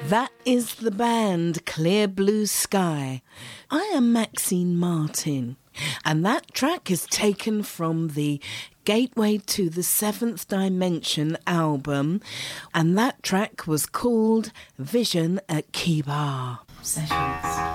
That is the band Clear Blue Sky. I am Maxine Martin, and that track is taken from the Gateway to the Seventh Dimension album, and that track was called Vision at Kibar Sessions.